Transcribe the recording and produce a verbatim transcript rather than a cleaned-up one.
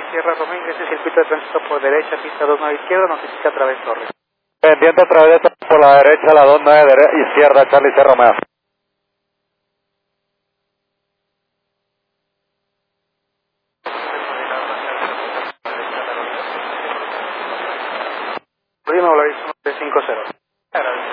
Sierra Romeo, ingrese circuito de tránsito por derecha, pista dos nueve izquierda, notifica a través Torres. Pendiente a través de Torres por la derecha, la dos nueve dere- izquierda, Charlie Sierra Romeo. Prima, Volaris uno tres cinco cero.